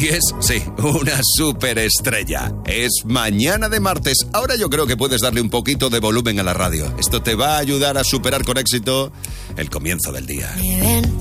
Y es, sí, una superestrella. Es mañana de martes. Ahora yo creo que puedes darle un poquito de volumen a la radio. Esto te va a ayudar a superar con éxito el comienzo del día.